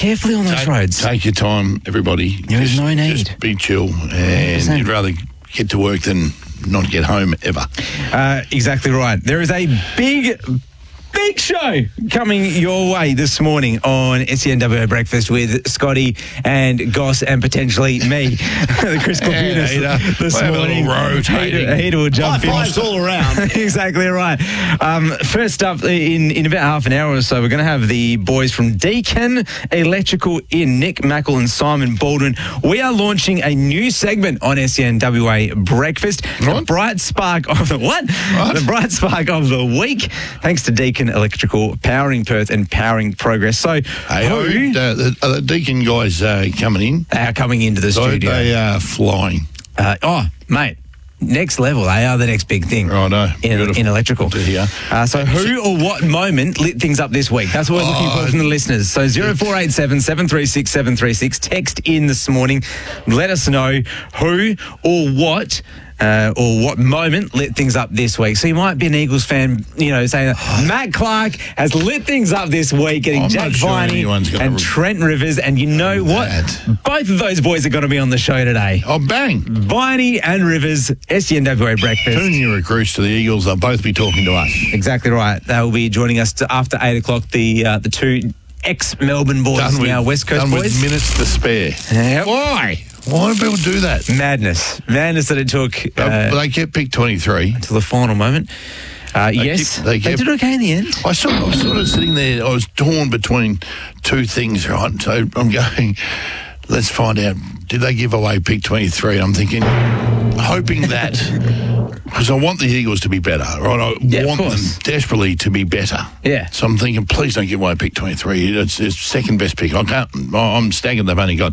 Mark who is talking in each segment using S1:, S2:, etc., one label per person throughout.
S1: carefully on those roads.
S2: Take your time, everybody.
S1: There's no need.
S2: Just be chill, and
S1: 100%.
S2: you'd rather get to work than not get home ever.
S1: Exactly right. There is a big show coming your way this morning on SENWO Breakfast with Scotty and Goss and potentially me, the Chris Claputis this morning. Heater will jump in.
S3: High fives all around.
S1: Exactly right. First up, in about half an hour or so, we're going to have the boys from Deakin Electrical in, Nick Mackle and Simon Baldwin. We are launching a new segment on SENWA Breakfast.
S2: What?
S1: The bright spark of the what? The bright spark of the week, thanks to Deakin Electrical, powering Perth and powering progress. So,
S2: The Deakin guys coming in.
S1: They are coming into the studio.
S2: They are flying.
S1: Mate, next level. They are the next big thing.
S2: Righto.
S1: In electrical.
S2: Yeah.
S1: So who or what moment lit things up this week? That's what we're looking for from the listeners. So 0487 736 736. Text in this morning. Let us know who or what moment lit things up this week. So you might be an Eagles fan, saying that Matt Clark has lit things up this week, getting Jack Viney and Trent Rivers. And you know what? Both of those boys are going to be on the show today.
S2: Oh, bang.
S1: Viney and Rivers, SENWA Breakfast.
S2: Two new recruits to the Eagles. They'll both be talking to us.
S1: Exactly right. They'll be joining us after 8 o'clock, the two ex-Melbourne boys, now West Coast boys.
S2: With minutes to spare.
S1: Yep.
S2: Why do people do that?
S1: Madness that it took.
S2: But they kept pick 23.
S1: To the final moment. Yes, they did okay in the end.
S2: I was sort of sitting there. I was torn between two things, right? So I'm going, let's find out, did they give away pick 23? I'm thinking, hoping that, because I want the Eagles to be better, right? I want them desperately to be better.
S1: Yeah.
S2: So I'm thinking, please don't give away pick 23. It's second best pick. I'm staggered they've only got,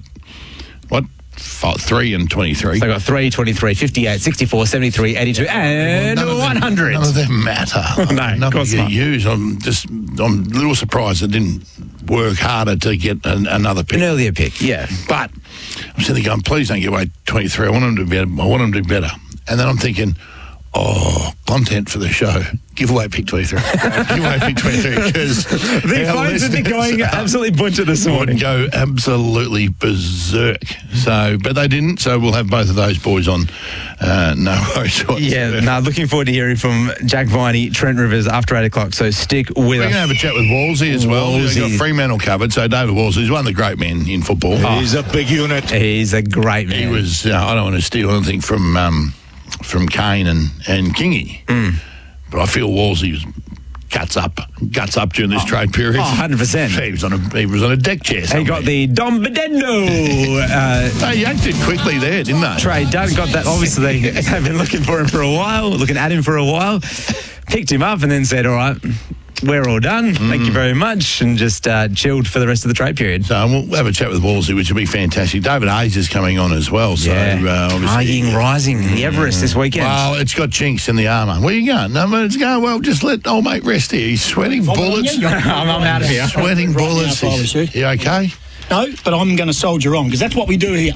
S2: 3 and 23. So
S1: they got 3, 23, 58, 64, 73, 82, and 100.
S2: None of them matter.
S1: No, of course not.
S2: Use. I'm a little surprised it didn't work harder to get another pick.
S1: An earlier pick, yeah.
S2: But I'm sitting there going, please don't give away 23. I want them to be better. I want them to be better. And then I'm thinking, content for the show. Give away pick 23. Give away pick 23 because
S1: the phones would be going absolutely butcher this morning.
S2: Would go absolutely berserk. So, but they didn't. So we'll have both of those boys on. No worries.
S1: Looking forward to hearing from Jack Viney, Trent Rivers after 8 o'clock. So stick with us.
S2: We're going to have a chat with Wolsey as well. We've got Fremantle covered. So David Wolsey is one of the great men in football.
S3: He's a big unit.
S1: He's a great man.
S2: He was. I don't want to steal anything from Kane and Kingy. But I feel Wolsey was guts up during this trade period.
S1: 100%.
S2: He was on a deck chair somewhere.
S1: He got the Dom Bedendo.
S2: They yanked it quickly there, didn't they?
S1: Trade done. Got that. Obviously, they've been looking for him for a while, looking at him for a while. Picked him up and then said, all right, we're all done. Thank you very much. And just chilled for the rest of the trade period.
S2: So we'll have a chat with Wolsey, which will be fantastic. David Hayes is coming on as well. So
S1: obviously, rising the Everest this weekend.
S2: Well, it's got chinks in the armour. Where are you going? No, but it's going, well, just let old mate rest here. He's sweating bullets.
S1: I'm out of here.
S2: Sweating bullets. You okay?
S3: No, but I'm going to soldier on because that's what we do here.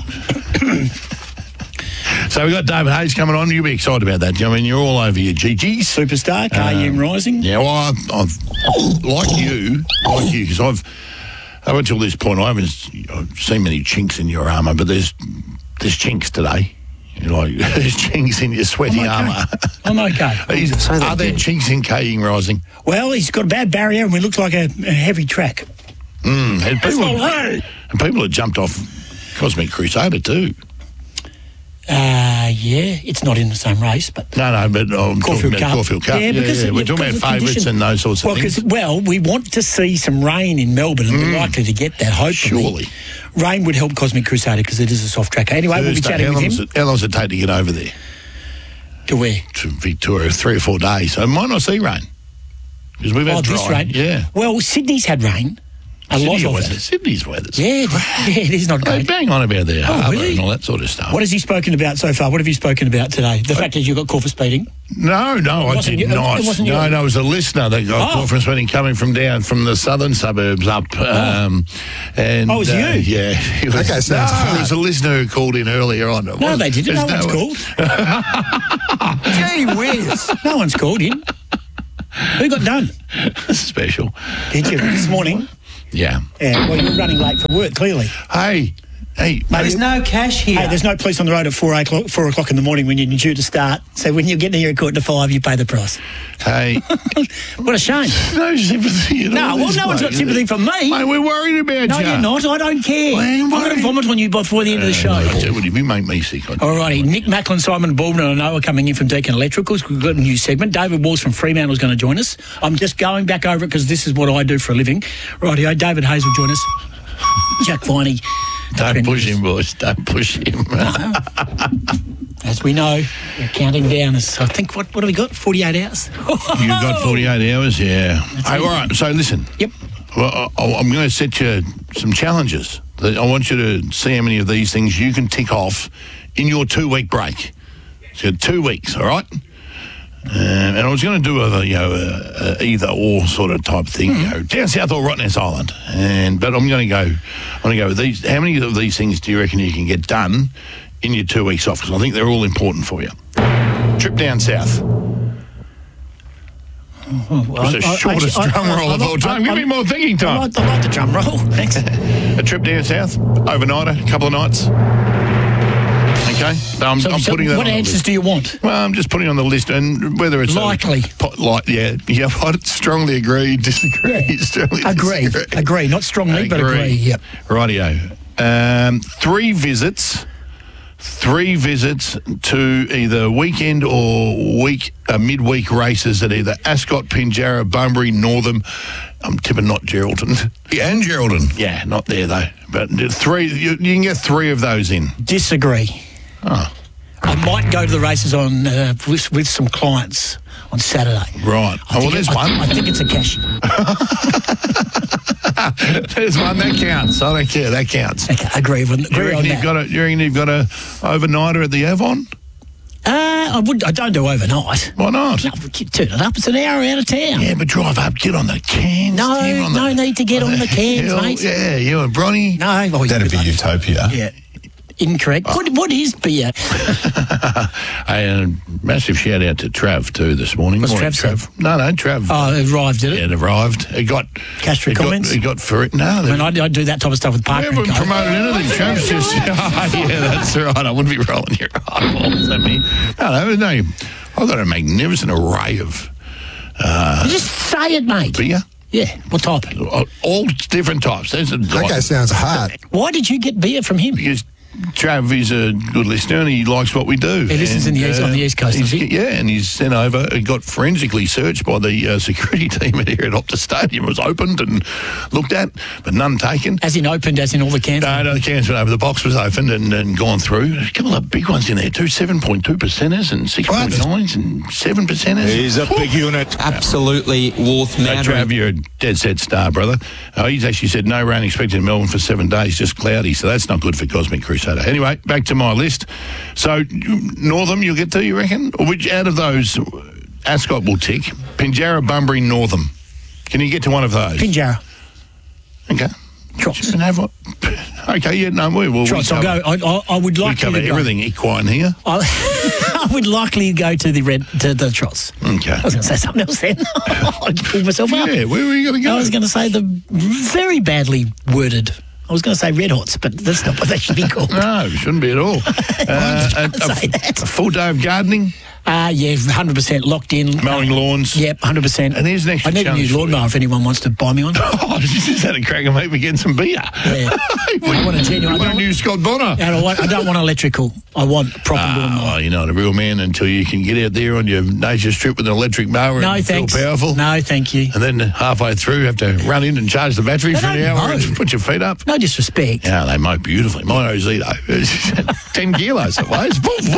S2: So we've got David Hayes coming on. You'll be excited about that. I mean, you're all over your GGs.
S3: Superstar, KM Rising.
S2: Yeah, well, I've like you, because up until this point, I haven't seen many chinks in your armour, but there's chinks today. There's chinks in your sweaty armour.
S3: I'm okay.
S2: Are there chinks in KM Rising?
S3: Well, he's got a bad barrier and we look like a heavy track.
S2: And people have jumped off Cosmic Crusader too.
S3: Yeah, it's not in the same race, but...
S2: No, but I'm talking about Caulfield Cup.
S3: Yeah, because
S2: we're talking about favourites and those sorts of things.
S3: Well, we want to see some rain in Melbourne and we're likely to get that, hopefully.
S2: Surely.
S3: Rain would help Cosmic Crusader because it is a soft track. Anyway, we'll be chatting with him.
S2: How long does it take to get over there?
S3: To where?
S2: To Victoria, 3 or 4 days. So I might not see rain. Because we've had dry.
S3: This rain?
S2: Yeah.
S3: Well, Sydney's had rain. A lot of it.
S2: Sydney's weather.
S3: Yeah, it is not great.
S2: They bang on about their harbour
S3: really?
S2: and all that sort of stuff.
S3: What has he spoken about so far? What have you spoken about today? The fact that you got caught for speeding?
S2: No, I did not. No, it was a listener that got caught for speeding coming from the southern suburbs up. And,
S3: it was you?
S2: Yeah. It was a listener who called in earlier on.
S3: No, they didn't. No one's called.
S1: Gee whiz.
S3: No one's called in. Who got done?
S2: Special.
S3: Did you? This morning?
S2: Yeah.
S3: Well, you're running late for work, clearly.
S2: Hey,
S3: Mate,
S4: There's no cash here.
S3: Hey, there's no police on the road at 4 o'clock in the morning when you're due to start. So when you're getting here at 4:45, you pay the price.
S2: hey.
S3: What a shame.
S2: No sympathy at all.
S3: No, well,
S2: this
S3: no one's
S2: bloke,
S3: got sympathy
S2: is it?
S3: from me.
S2: Mate, we're worried about
S3: No,
S2: you.
S3: you're not. I don't care.
S2: Well,
S3: I'm going to vomit on you before the end of the show.
S2: You make me sick.
S3: All righty. Nick Macklin, Simon Baldwin, I know are coming in from Deakin Electricals. We've got a new segment. David Walls from Fremantle is going to join us. I'm just going back over it because this is what I do for a living. Rightio, David Hayes will join us. Jack Viney.
S2: Don't push him, boys. Don't push him.
S3: As we know, we're counting down. I think, what have we got? 48 hours?
S2: You've got 48 hours, yeah. Hey, all right, so listen.
S3: Yep.
S2: Well, I'm going to set you some challenges. I want you to see how many of these things you can tick off in your 2-week break. So 2 weeks, all right? And I was going to do a either or sort of type thing, down south or Rottnest Island. But I'm going to go with these. How many of these things do you reckon you can get done in your 2 weeks off? Because I think they're all important for you. Trip down south.
S3: Well,
S2: It's the shortest drum roll of all time. Give me more thinking
S3: I
S2: time.
S3: like the drum roll. Thanks.
S2: A trip down south, overnighter, a couple of nights. Okay, I'm putting that
S3: what
S2: on the
S3: answers
S2: list.
S3: do you want?
S2: Well, I'm just putting on the list, and whether it's
S3: Likely.
S2: yeah, I strongly agree, disagree, strongly
S3: Agree.
S2: disagree.
S3: Agree. Not strongly, but agree. Yep.
S2: Rightio. 3 visits to either weekend or midweek races at either Ascot, Pinjarra, Bunbury, Northam. I'm tipping not Geraldton.
S5: Yeah, and Geraldton.
S2: Yeah, not there though. But 3, you can get 3 of those in.
S3: Disagree.
S2: Oh,
S3: I might go to the races on with some clients on Saturday.
S2: right. There's one.
S3: I think it's a cash.
S2: There's one that counts. I don't care. That counts.
S3: Okay, agree on
S2: You reckon
S3: that.
S2: you reckon you've got a overnighter at the Avon?
S3: I don't do overnight.
S2: Why not?
S3: No, turn it up. It's an hour out of town.
S2: Yeah, but drive up, get on the cans.
S3: No need to get on the cans,
S2: hill.
S3: mate.
S2: Yeah, you and Bronny.
S3: No,
S5: That'd be utopia.
S3: Yeah. Incorrect. What is beer?
S2: A massive shout out to Trav too this morning.
S3: What's
S2: Morning,
S3: Trav said?
S2: No, Trav.
S3: Oh, it arrived, did it?
S2: Yeah, it arrived. It got
S3: Cash for comments?
S2: It got for it. No,
S3: I mean, I do that type of stuff with
S2: we
S3: Parker and
S2: haven't
S3: Co.
S2: promoted anything. Trav's just yeah, that's right. I wouldn't be rolling your eyeballs at me. No. I've got a magnificent array of
S3: Just say it, mate.
S2: beer.
S3: Yeah. What type?
S2: All different types. There's a
S5: That guy sounds hot.
S3: Why did you get beer from him?
S2: because Trav is a good listener and he likes what we do.
S3: He listens on the East Coast, does he?
S2: Yeah, and he's sent over. It got forensically searched by the security team here at Optus Stadium. It was opened and looked at, but none taken.
S3: As in opened, as in all the cans?
S2: No, the cans went over. The box was opened and gone through. There's a couple of big ones in there too, 7.2%ers and 6.9s and 7%ers.
S5: He's a big unit.
S4: Absolutely worth
S2: So, Trav, you're a dead set star, brother. He's actually said no rain expected in Melbourne for 7 days, just cloudy, so that's not good for Cosmic Crusader. Anyway, back to my list. So, Northam, you'll get to, you reckon? Or which out of those, Ascot will tick. Pinjarra, Bunbury, Northam. Can you get to one of those?
S3: Pinjarra.
S2: Okay.
S3: Trots.
S2: And have okay, yeah, no, we will.
S3: Trots, I'll go. I would
S2: We
S3: like
S2: cover
S3: to go.
S2: everything equine here.
S3: I would likely go to the Trots.
S2: Okay.
S3: I was going to say something else then. I pulled myself up.
S2: Yeah, where were you going to go?
S3: I was going to say the very badly worded. I was going to say Red Hots, but that's not what they should be called.
S2: No, it shouldn't be at all.
S3: Say that.
S2: A full day of gardening,
S3: Yeah, 100% locked in.
S2: mowing lawns.
S3: Yep, 100%.
S2: And here's an extra
S3: I need a
S2: challenge
S3: new
S2: for you.
S3: lawnmower if anyone wants to buy me one.
S2: Oh, just had a crack and maybe get some beer.
S3: Yeah. I want a genuine.
S2: You want a new Scott Bonner?
S3: And I don't want electrical. I want proper lawnmower.
S2: Well, you're not a real man until you can get out there on your nature strip with an electric mower
S3: No,
S2: and
S3: thanks.
S2: feel powerful.
S3: No, thanhank you.
S2: And then halfway through, you have to run in and charge the battery
S3: They
S2: for an
S3: don't
S2: hour
S3: mow.
S2: and put your feet up.
S3: No disrespect.
S2: Yeah, they mow beautifully. My Ozito, 10 kilos it weighs.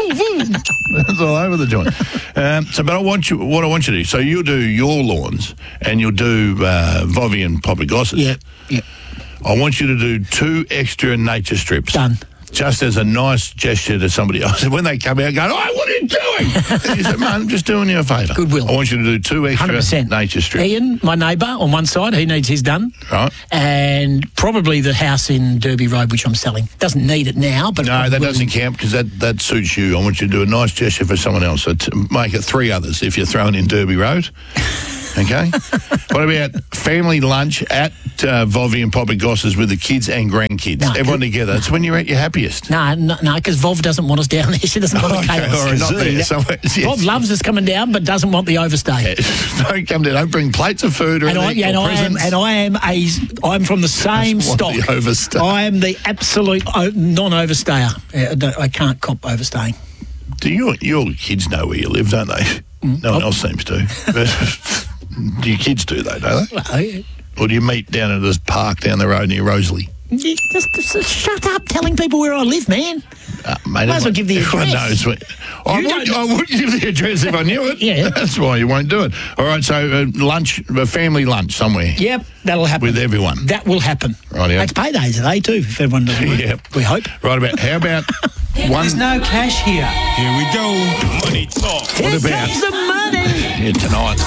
S2: It's all over the joint. But what I want you to do, so you'll do your lawns and you'll do Vovi and Popagosses.
S3: Yeah.
S2: I want you to do 2 extra nature strips.
S3: Done.
S2: Just as a nice gesture to somebody else. When they come out going, oh, what are you doing? You say, man, I'm just doing you a favour.
S3: Goodwill.
S2: I want you to do 2 extra
S3: 100%.
S2: nature strips.
S3: Ian, my neighbour, on one side, he needs his done.
S2: Right.
S3: And probably the house in Derby Road, which I'm selling. Doesn't need it now, but...
S2: No, that
S3: will.
S2: doesn't count because that suits you. I want you to do a nice gesture for someone else. So make it 3 others if you're throwing in Derby Road. Okay. What about family lunch at Volvy and Papa Goss's with the kids and grandkids?
S3: No,
S2: Everyone together. It's when you're at your happiest.
S3: No, because Vov doesn't want us down there. She doesn't want to
S2: Okay, all right, not there. Somewhere, yes.
S3: Vov loves us coming down, but doesn't want the overstay.
S2: Don't come down. Don't bring plates of food or anything.
S3: I'm from the same
S2: Doesn't
S3: stock.
S2: want the overstay.
S3: I am the absolute non-overstayer. I can't cop overstaying.
S2: Do your kids know where you live, don't they? No one else seems to. Do your kids do, though, don't they?
S3: Well,
S2: Or do you meet down at this park down the road near Rosalie?
S3: just shut up telling people where I live, man.
S2: Mate,
S3: Might as well give the
S2: everyone
S3: address.
S2: knows I would give the address if I knew it.
S3: Yeah.
S2: That's why you won't do it. All right, so family lunch somewhere.
S3: Yep, that'll happen.
S2: With everyone.
S3: That will happen.
S2: Rightio.
S3: It's payday today too, if everyone doesn't work.
S2: Yep.
S3: We hope.
S2: How about one...
S4: There's no cash here.
S5: Here we go. Money talk.
S2: What
S3: Here
S2: about...
S3: comes the money.
S2: Yeah, tonight.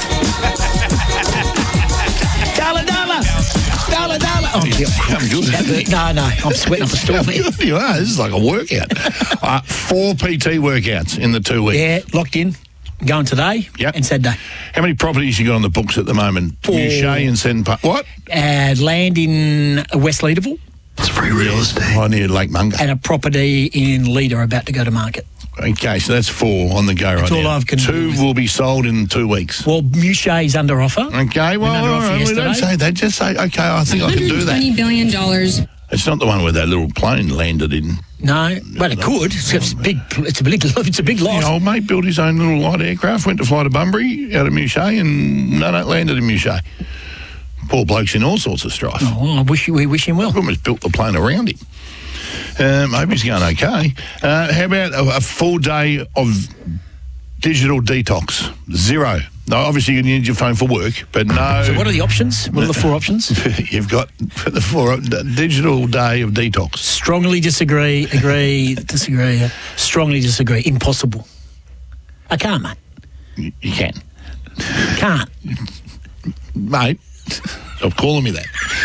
S3: Dollar. Oh,
S2: I'm good.
S3: no, I'm sweating up a storm here.
S2: You are. This is like a workout. 4 PT workouts in the 2 weeks.
S3: Yeah, locked in. Going today
S2: Yep.
S3: and Saturday.
S2: How many properties you got on the books at the moment? Mouchet and Sen Park. What?
S3: Land in West Leederville
S5: It's free real estate.
S2: I near Lake Munga.
S3: and a property in Leader about to go to market.
S2: Okay, so that's 4 on the go right
S3: all
S2: now.
S3: I've can
S2: 2
S3: do with-
S2: will be sold in 2 weeks.
S3: Well, Mouchet's under offer.
S2: Okay, well,
S3: under
S2: all
S3: offer
S2: right, we don't
S3: yesterday.
S2: say that. Just say, okay, I think I can do that.
S6: $120 billion.
S2: It's not the one where that little plane landed in.
S3: No, well, it could. It's big. It's a big loss.
S2: The old mate built his own little light aircraft, went to fly to Bunbury out of Mouchet, and no, landed in Mouchet. Poor bloke's in all sorts of strife.
S3: Oh, we wish him well.
S2: Almost built the plane around him. Hope he's going okay. How about a full day of digital detox? 0. No, obviously you need your phone for work, but no.
S3: So what are the options? What are the 4 options?
S2: You've got the 4 digital day of detox.
S3: Strongly disagree, agree, disagree, strongly disagree. Impossible. I can't, mate.
S2: You can.
S3: Can't.
S2: Mate, stop calling me that.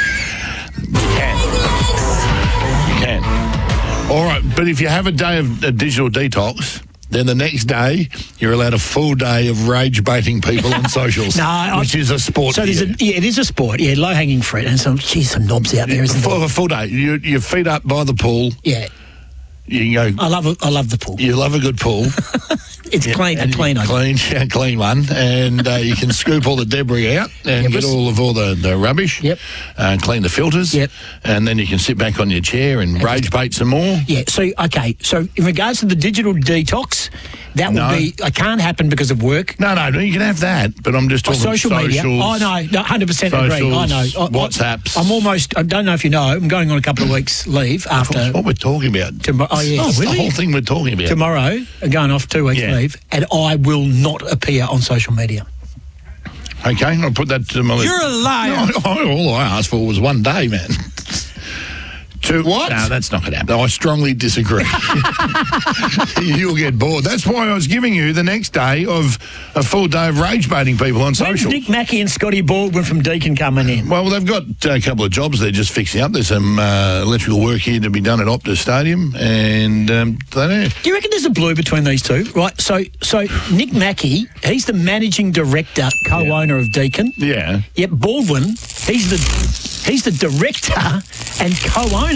S2: You can. All right, but if you have a day of digital detox, then the next day you're allowed a full day of rage baiting people on socials, which is a sport.
S3: So
S2: for you.
S3: it is a sport. Yeah, low hanging fruit, and some knobs out there, isn't there?
S2: A full day. Your feet up by the pool.
S3: Yeah,
S2: You can go.
S3: I love the pool.
S2: You love a good pool.
S3: It's clean, a clean one.
S2: Clean one, and you can scoop all the debris out and get all the rubbish.
S3: Yep.
S2: Clean the filters.
S3: Yep.
S2: And then you can sit back on your chair and rage bait some more.
S3: Yeah. So in regards to the digital detox, that would can't happen because of work.
S2: No, you can have that, but I'm just talking
S3: Social media.
S2: socials.
S3: Oh no, 100% agree. I know.
S2: WhatsApps.
S3: I'm almost. I don't know if you know. I'm going on a couple of weeks leave after.
S2: That's what we're talking about.
S3: Oh yeah.
S2: That's the whole thing we're talking about.
S3: Tomorrow, I'm going off 2 weeks leave, and I will not appear on social media.
S2: Okay, I'll put that to my list.
S4: You're a liar.
S2: No, all I asked for was 1 day, man. To what? No, that's not going to happen. I strongly disagree. You'll get bored. That's why I was giving you the next day of a full day of rage baiting people on
S3: When's
S2: social.
S3: Nick Mackey and Scotty Baldwin from Deakin coming in?
S2: Well, they've got a couple of jobs they're just fixing up. There's some electrical work here to be done at Optus Stadium, and they know.
S3: Do you reckon there's a blue between these two? Right. So Nick Mackey, he's the managing director, co-owner of Deakin.
S2: Yeah.
S3: Yep. Baldwin, he's the director and co-owner.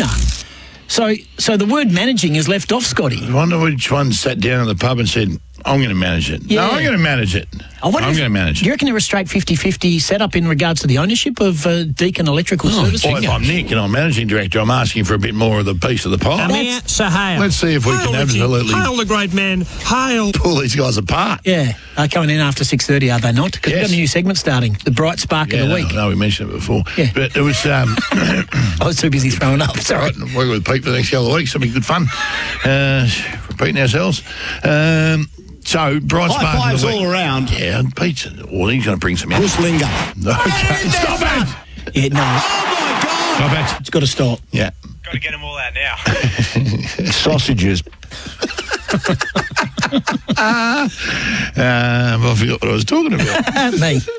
S3: So the word managing is left off, Scotty.
S2: I wonder which one sat down at the pub and said, I'm going to manage it.
S3: Yeah.
S2: No, I'm going to manage it. I'm going to manage
S3: Do you
S2: it.
S3: reckon there was straight 50-50 set up in regards to the ownership of Deakin Electrical Services?
S2: Well, if I'm Nick and I'm managing director, I'm asking for a bit more of the piece of the pie.
S7: Amir Sahel.
S2: Let's see if we can absolutely
S7: Hail the great man. Hail.
S2: pull these guys apart.
S3: Yeah, they're coming in after 6:30, are they not? Because we've got a new segment starting, the Bright Spark of the Week.
S2: No, we mentioned it before.
S3: Yeah.
S2: But it was...
S3: I was too busy throwing up, sorry.
S2: Right, working with Pete for the next couple of weeks. It'll be good fun. Repeating ourselves. So, Bright Spark
S5: High
S2: of
S5: fives
S2: the week.
S5: all around.
S2: Yeah, and Pete's... Well, he's going to bring some in.
S5: Linger.
S2: Okay, stop it!
S3: Yeah, no,
S2: Stop it.
S3: it's got to stop.
S2: Yeah.
S1: Got to get them all out now.
S5: Sausages.
S2: I forgot what I was talking about.
S3: Me.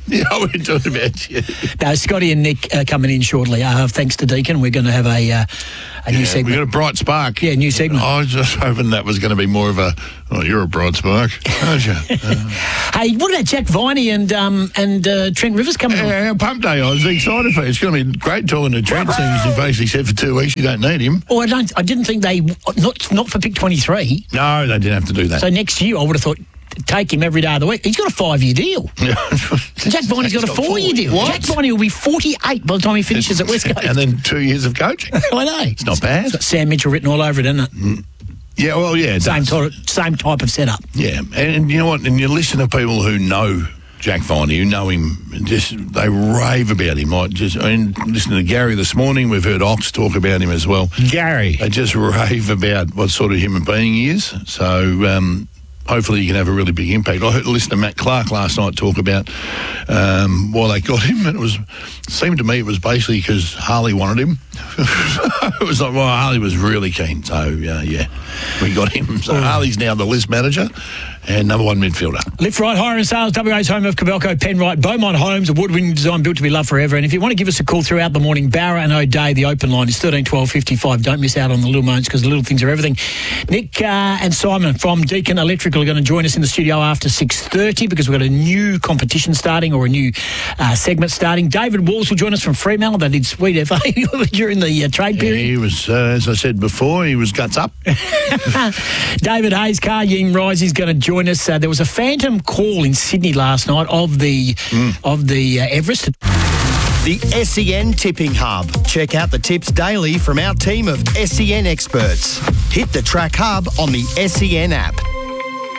S2: Yeah, we're talking about you.
S3: No, Scotty and Nick are coming in shortly. Thanks to Deacon, we're going to have a new segment.
S2: We got a bright spark.
S3: Yeah, new segment.
S2: I was just hoping that was going to be more of a, you're a bright spark, aren't you?
S3: Hey, what about Jack Viney and Trent Rivers coming on?
S2: Yeah, pump day. I was excited for it. It's going to be great talking to Trent. He's basically said for 2 weeks you don't need him.
S3: Oh, I didn't think they not for pick 23.
S2: No, they didn't have to do that.
S3: So next year, I would have thought take him every day of the week. He's got a 5-year deal. Jack Viney's got a 4-year deal.
S2: What?
S3: Jack Viney will be 48 by the time he finishes at West Coast.
S2: And then 2 years of coaching.
S3: I know.
S2: It's not bad.
S3: It's got Sam Mitchell written all over it, isn't it?
S2: Yeah, well, yeah.
S3: Same type of setup.
S2: Yeah, and you know what? And you listen to people who know Jack Viney, who know him, they rave about him. Listen to Gary this morning. We've heard Ox talk about him as well.
S1: Gary.
S2: They just rave about what sort of human being he is. So hopefully he can have a really big impact. I listened to Matt Clark last night talk about why they got him, and it seemed to me it was basically because Harley wanted him. It was like, well, Harley was really keen. So, yeah, we got him. So Harley's now the list manager and number one midfielder.
S3: Lift Right Hire and Sales, WA's home of Cabelco, Penrite, Beaumont Homes, award-winning design built to be loved forever. And if you want to give us a call throughout the morning, Barra and O'Day, the open line is 13 12 55. Don't miss out on the little moments because the little things are everything. Nick and Simon from Deakin Electrical are going to join us in the studio after 6:30 because we've got a new competition starting or a new segment starting. David Walls will join us from Fremantle. They did sweet FA during the trade period.
S2: Yeah, he was, as I said before, he was guts up.
S3: David Hayes, Car Ying Rise, is going to join us. There was a phantom call in Sydney last night of the Everest.
S6: The SEN Tipping Hub. Check out the tips daily from our team of SEN experts. Hit the Track Hub on the SEN app.